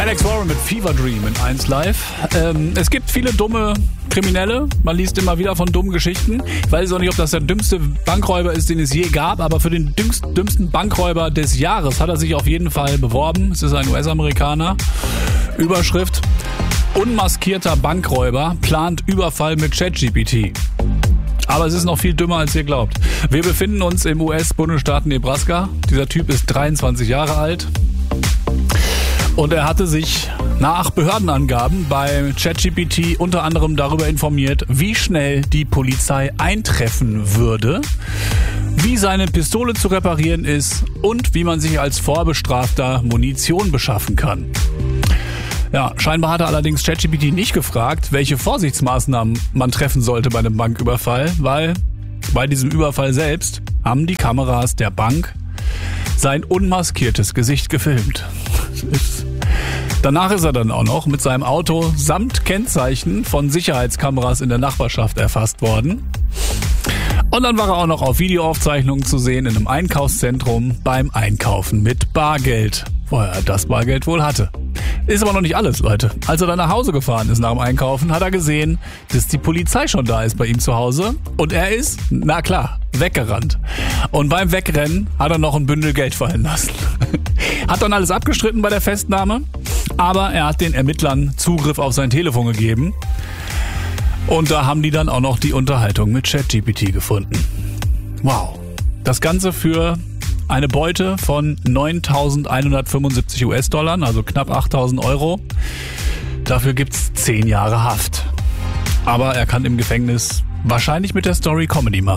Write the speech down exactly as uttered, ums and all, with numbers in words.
Alex Warren mit Fever Dream in eins Live. Ähm, es gibt viele dumme Kriminelle. Man liest immer wieder von dummen Geschichten. Ich weiß auch nicht, ob das der dümmste Bankräuber ist, den es je gab, aber für den dümmsten, dümmsten Bankräuber des Jahres hat er sich auf jeden Fall beworben. Es ist ein U S-Amerikaner. Überschrift: Unmaskierter Bankräuber plant Überfall mit ChatGPT. Aber es ist noch viel dümmer, als ihr glaubt. Wir befinden uns im U S-Bundesstaat Nebraska. Dieser Typ ist dreiundzwanzig Jahre alt. Und er hatte sich nach Behördenangaben bei ChatGPT unter anderem darüber informiert, wie schnell die Polizei eintreffen würde, wie seine Pistole zu reparieren ist und wie man sich als Vorbestrafter Munition beschaffen kann. Ja, scheinbar hat er allerdings ChatGPT nicht gefragt, welche Vorsichtsmaßnahmen man treffen sollte bei einem Banküberfall, weil bei diesem Überfall selbst haben die Kameras der Bank sein unmaskiertes Gesicht gefilmt. Danach ist er dann auch noch mit seinem Auto samt Kennzeichen von Sicherheitskameras in der Nachbarschaft erfasst worden. Und dann war er auch noch auf Videoaufzeichnungen zu sehen in einem Einkaufszentrum beim Einkaufen mit Bargeld, wo er das Bargeld wohl hatte. Ist aber noch nicht alles, Leute. Als er dann nach Hause gefahren ist nach dem Einkaufen, hat er gesehen, dass die Polizei schon da ist bei ihm zu Hause. Und er ist, na klar, weggerannt. Und beim Wegrennen hat er noch ein Bündel Geld fallen lassen. Hat dann alles abgestritten bei der Festnahme, aber er hat den Ermittlern Zugriff auf sein Telefon gegeben. Und da haben die dann auch noch die Unterhaltung mit ChatGPT gefunden. Wow. Das Ganze für eine Beute von neuntausendeinhundertfünfundsiebzig US-Dollar, also knapp achttausend Euro. Dafür gibt's zehn Jahre Haft. Aber er kann im Gefängnis wahrscheinlich mit der Story Comedy machen.